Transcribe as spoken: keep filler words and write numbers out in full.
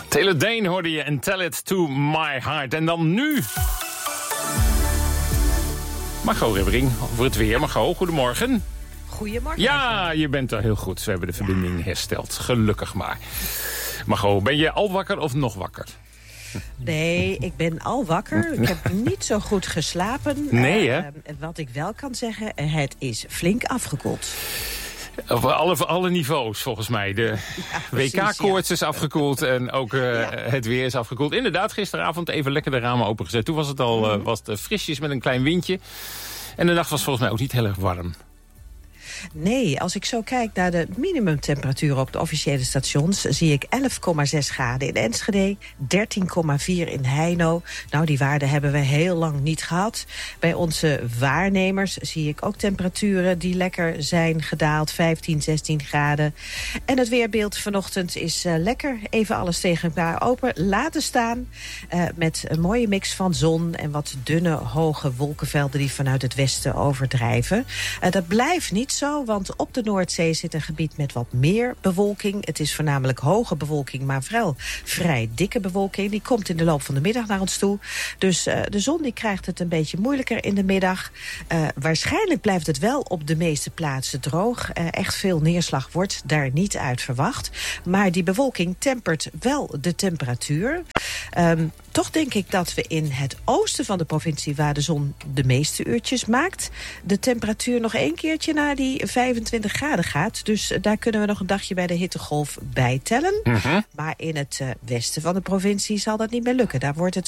Taylor Dayne hoorde je en Tell It To My Heart. En dan nu... Margot Ribbering over het weer. Margot, goedemorgen. Goedemorgen. Ja, je bent er heel goed. We hebben de verbinding hersteld. Gelukkig maar. Margot, ben je al wakker of nog wakker? Nee, ik ben al wakker. Ik heb niet zo goed geslapen. Nee, hè? Uh, wat ik wel kan zeggen, het is flink afgekoeld. Op alle, alle niveaus, volgens mij. De ja, W K-koorts ja. is afgekoeld en ook uh, ja. het weer is afgekoeld. Inderdaad, gisteravond even lekker de ramen opengezet. Toen was het al mm-hmm. uh, was het frisjes met een klein windje. En de nacht was volgens mij ook niet heel erg warm. Nee, als ik zo kijk naar de minimumtemperatuur op de officiële stations... zie ik elf komma zes graden in Enschede, dertien komma vier in Heino. Nou, die waarden hebben we heel lang niet gehad. Bij onze waarnemers zie ik ook temperaturen die lekker zijn gedaald. vijftien, zestien graden. En het weerbeeld vanochtend is uh, lekker. Even alles tegen elkaar open laten staan. Uh, met een mooie mix van zon en wat dunne, hoge wolkenvelden... die vanuit het westen overdrijven. Uh, dat blijft niet zo. Want op de Noordzee zit een gebied met wat meer bewolking. Het is voornamelijk hoge bewolking, maar vooral vrij dikke bewolking. Die komt in de loop van de middag naar ons toe. Dus uh, de zon die krijgt het een beetje moeilijker in de middag. Uh, waarschijnlijk blijft het wel op de meeste plaatsen droog. Uh, echt veel neerslag wordt daar niet uit verwacht. Maar die bewolking tempert wel de temperatuur. Um, toch denk ik dat we in het oosten van de provincie... waar de zon de meeste uurtjes maakt... de temperatuur nog één keertje naar die vijfentwintig graden gaat. Dus uh, daar kunnen we nog een dagje bij de hittegolf bij tellen. Mm-hmm. Maar in het uh, westen van de provincie zal dat niet meer lukken. Daar wordt het